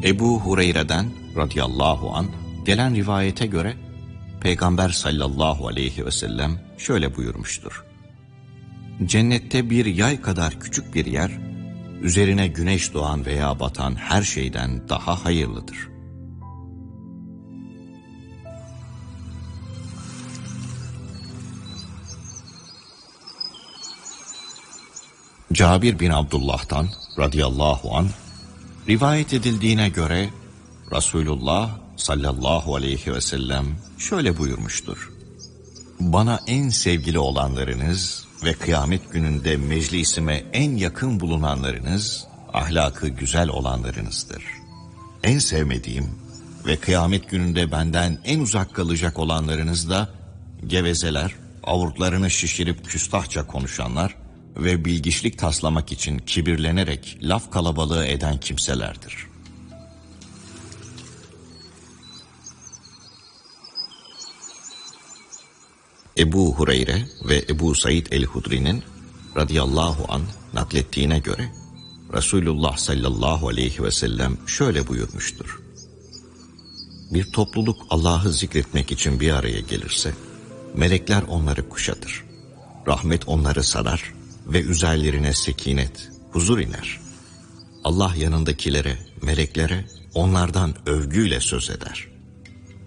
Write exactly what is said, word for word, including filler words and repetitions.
Ebu Hureyre'den radıyallahu anh gelen rivayete göre Peygamber sallallahu aleyhi ve sellem şöyle buyurmuştur. Cennette bir yay kadar küçük bir yer, üzerine güneş doğan veya batan her şeyden daha hayırlıdır. Cabir bin Abdullah'tan radıyallahu anh rivayet edildiğine göre Resulullah sallallahu aleyhi ve sellem şöyle buyurmuştur. Bana en sevgili olanlarınız ve kıyamet gününde meclisime en yakın bulunanlarınız, ahlakı güzel olanlarınızdır. En sevmediğim ve kıyamet gününde benden en uzak kalacak olanlarınız da gevezeler, avurtlarını şişirip küstahça konuşanlar ve bilgiçlik taslamak için kibirlenerek laf kalabalığı eden kimselerdir. Ebu Hureyre ve Ebu Said el-Hudri'nin radıyallahu anh naklettiğine göre Resulullah sallallahu aleyhi ve sellem şöyle buyurmuştur. Bir topluluk Allah'ı zikretmek için bir araya gelirse, melekler onları kuşatır. Rahmet onları sarar ve üzerlerine sekinet, huzur iner. Allah yanındakilere, meleklere onlardan övgüyle söz eder.